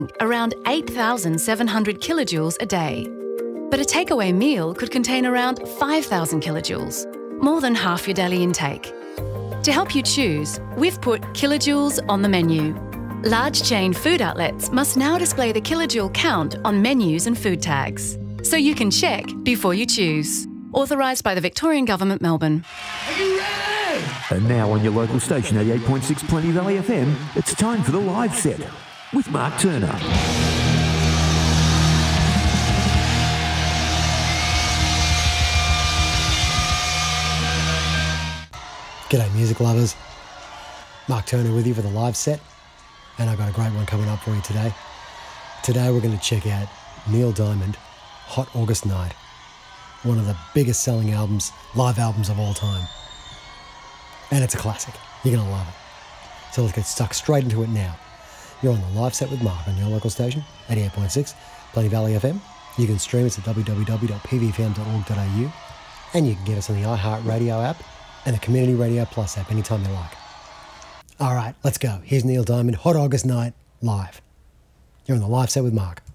around 8,700 kilojoules a day. But a takeaway meal could contain around 5,000 kilojoules, more than half your daily intake. To help you choose, we've put kilojoules on the menu. Large chain food outlets must now display the kilojoule count on menus and food tags, so you can check before you choose. Authorised by the Victorian Government, Melbourne. Are you ready? And now on your local station, 88.6 Plenty Valley FM, it's time for the live set with Mark Turner. G'day music lovers, Mark Turner with you for the live set, and I've got a great one coming up for you today. Today we're going to check out Neil Diamond, Hot August Night, one of the biggest selling albums, live albums of all time. And it's a classic, you're going to love it. So let's get stuck straight into it now. You're on the live set with Mark on your local station, 88.6 Plenty Valley FM. You can stream us at www.pvfm.org.au, and you can get us on the iHeartRadio app and the Community Radio Plus app anytime you like. All right, let's go. Here's Neil Diamond, Hot August Night, live. You're on the live set with Mark.